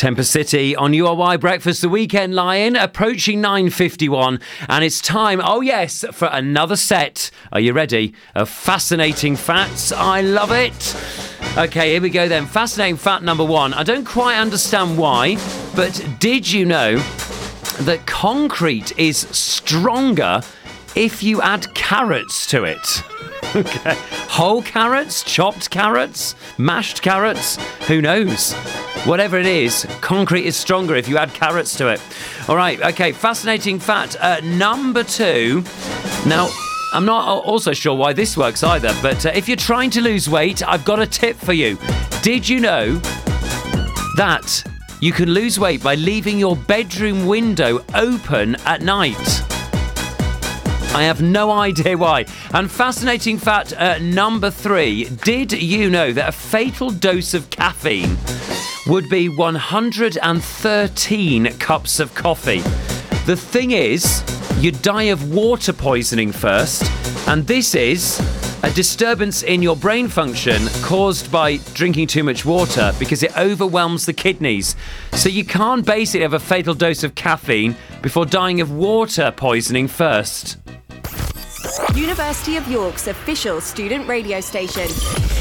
Tempest City on URY Breakfast, the Weekend Lion, approaching 9:51, and it's time, oh yes, for another set. Are you ready? Of fascinating facts. I love it. Okay, here we go then. Fascinating fact number one. I don't quite understand why, but did you know that concrete is stronger if you add carrots to it? Okay. Whole carrots, chopped carrots, mashed carrots, who knows? Whatever it is, concrete is stronger if you add carrots to it. All right, okay, fascinating fact number two. Now, I'm not also sure why this works either, but if you're trying to lose weight, I've got a tip for you. Did you know that you can lose weight by leaving your bedroom window open at night? I have no idea why. And fascinating fact number three. Did you know that a fatal dose of caffeine would be 113 cups of coffee? The thing is, you die of water poisoning first, and this is a disturbance in your brain function caused by drinking too much water because it overwhelms the kidneys. So you can't basically have a fatal dose of caffeine before dying of water poisoning first. University of York's official student radio station.